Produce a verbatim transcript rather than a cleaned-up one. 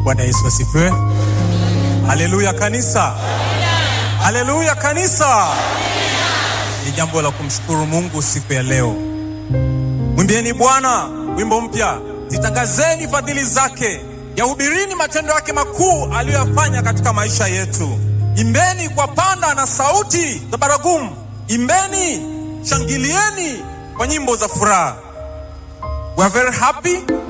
Bwana Yesu asifiwe. Haleluya kanisa. Haleluya kanisa. Ni jambo la kumshukuru Mungu siku ya leo. Mwimbieni Bwana wimbo mpya, zitangazeni fadhili zake, yahubirini matendo yake makuu aliyofanya katika maisha yetu. Imbeni kwa panda na sauti za baragumu, imbeni, shangilieni kwa nyimbo za furaha. We are very happy